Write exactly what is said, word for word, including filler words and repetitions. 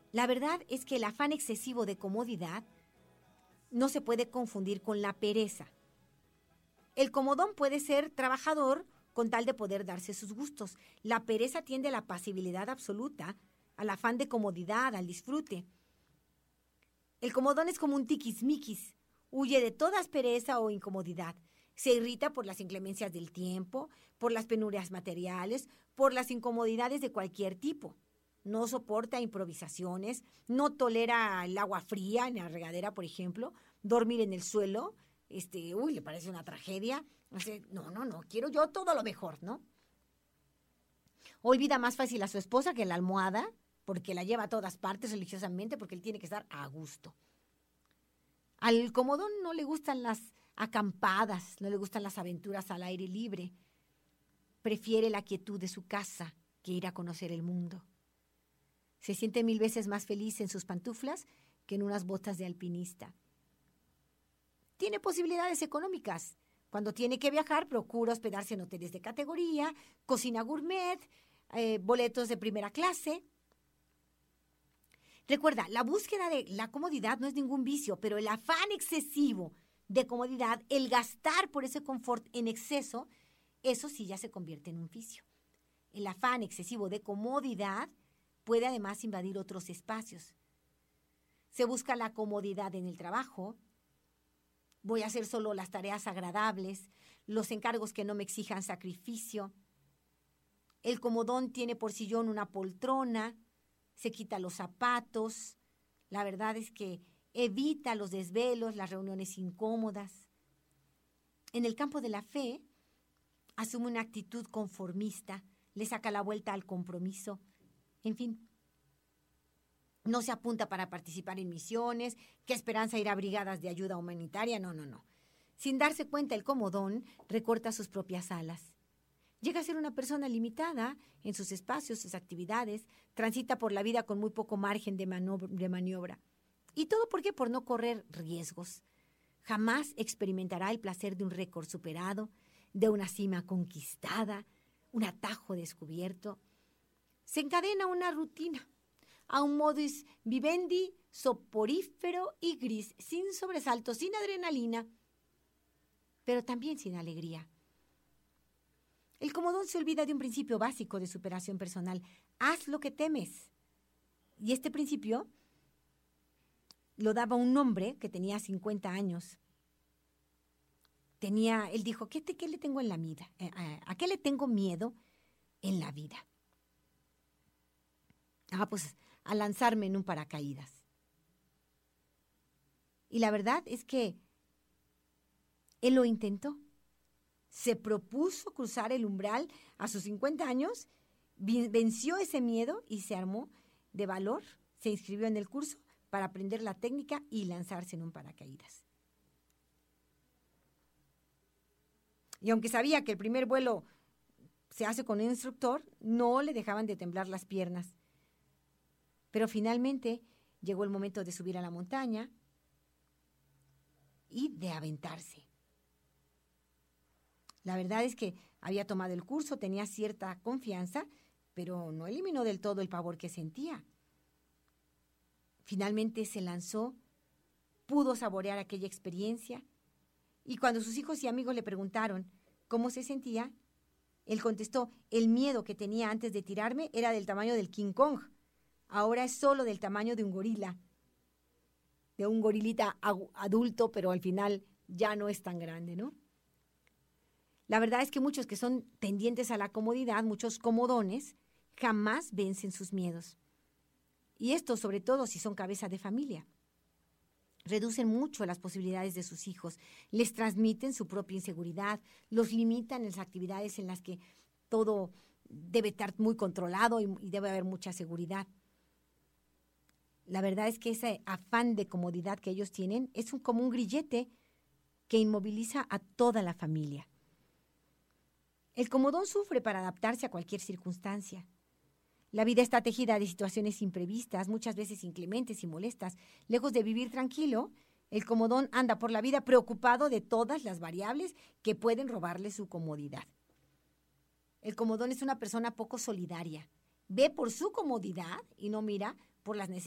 La verdad es que el afán excesivo de comodidad no se puede confundir con la pereza. El comodón puede ser trabajador con tal de poder darse sus gustos. La pereza tiende a la pasibilidad absoluta, al afán de comodidad, al disfrute. El comodón es como un tiquismiquis, huye de toda aspereza o incomodidad. Se irrita por las inclemencias del tiempo, por las penurias materiales, por las incomodidades de cualquier tipo. No soporta improvisaciones, no tolera el agua fría en la regadera, por ejemplo, dormir en el suelo, este, uy, le parece una tragedia. No, no, no, quiero yo todo lo mejor, ¿no? Olvida más fácil a su esposa que la almohada, porque la lleva a todas partes religiosamente, porque él tiene que estar a gusto. Al comodón no le gustan las acampadas, no le gustan las aventuras al aire libre. Prefiere la quietud de su casa que ir a conocer el mundo. Se siente mil veces más feliz en sus pantuflas que en unas botas de alpinista. Tiene posibilidades económicas. Cuando tiene que viajar, procura hospedarse en hoteles de categoría, cocina gourmet, eh, boletos de primera clase. Recuerda, la búsqueda de la comodidad no es ningún vicio, pero el afán excesivo de comodidad, el gastar por ese confort en exceso, eso sí ya se convierte en un vicio. El afán excesivo de comodidad puede además invadir otros espacios. Se busca la comodidad en el trabajo. Voy a hacer solo las tareas agradables, los encargos que no me exijan sacrificio. El comodón tiene por sillón una poltrona, se quita los zapatos. La verdad es que evita los desvelos, las reuniones incómodas. En el campo de la fe, asume una actitud conformista, le saca la vuelta al compromiso. En fin, no se apunta para participar en misiones, qué esperanza ir a brigadas de ayuda humanitaria, no, no, no. Sin darse cuenta, el comodón recorta sus propias alas. Llega a ser una persona limitada en sus espacios, sus actividades, transita por la vida con muy poco margen de, de maniobra. ¿Y todo por qué? Por no correr riesgos. Jamás experimentará el placer de un récord superado, de una cima conquistada, un atajo descubierto. Se encadena una rutina, a un modus vivendi soporífero y gris, sin sobresaltos, sin adrenalina, pero también sin alegría. El comodón se olvida de un principio básico de superación personal. Haz lo que temes. Y este principio lo daba un hombre que tenía cincuenta años. Tenía, él dijo, ¿qué, te, qué le tengo en la vida? ¿A qué le tengo miedo en la vida? Ah, pues a lanzarme en un paracaídas. Y la verdad es que él lo intentó. Se propuso cruzar el umbral a sus cincuenta años, venció ese miedo y se armó de valor, se inscribió en el curso para aprender la técnica y lanzarse en un paracaídas. Y aunque sabía que el primer vuelo se hace con un instructor, no le dejaban de temblar las piernas. Pero finalmente llegó el momento de subir a la montaña y de aventarse. La verdad es que había tomado el curso, tenía cierta confianza, pero no eliminó del todo el pavor que sentía. Finalmente se lanzó, pudo saborear aquella experiencia, y cuando sus hijos y amigos le preguntaron cómo se sentía, él contestó, el miedo que tenía antes de tirarme era del tamaño del King Kong, ahora es solo del tamaño de un gorila, de un gorilita adulto, pero al final ya no es tan grande, ¿no? La verdad es que muchos que son tendientes a la comodidad, muchos comodones, jamás vencen sus miedos. Y esto, sobre todo, si son cabeza de familia. Reducen mucho las posibilidades de sus hijos, les transmiten su propia inseguridad, los limitan en las actividades en las que todo debe estar muy controlado y, y debe haber mucha seguridad. La verdad es que ese afán de comodidad que ellos tienen es un, como un grillete que inmoviliza a toda la familia. El comodón sufre para adaptarse a cualquier circunstancia. La vida está tejida de situaciones imprevistas, muchas veces inclementes y molestas. Lejos de vivir tranquilo, el comodón anda por la vida preocupado de todas las variables que pueden robarle su comodidad. El comodón es una persona poco solidaria. Ve por su comodidad y no mira por las necesidades